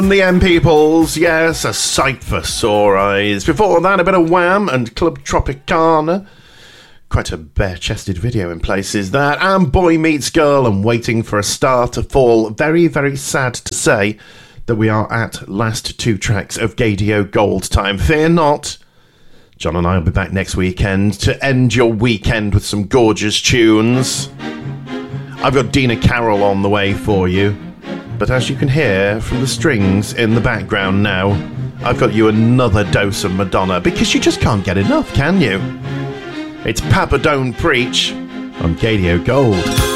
The M Peoples, yes, a sight for sore eyes. Before that, a bit of Wham and Club Tropicana. Quite a bare-chested video in places, that. And Boy Meets Girl and Waiting for a Star to Fall. Very, very sad to say that we are at last two tracks of Gaydio Gold time. Fear not. John and I will be back next weekend to end your weekend with some gorgeous tunes. I've got Dina Carroll on the way for you. But as you can hear from the strings in the background now, I've got you another dose of Madonna, because you just can't get enough, can you? It's Papa Don't Preach on Gaydio Gold.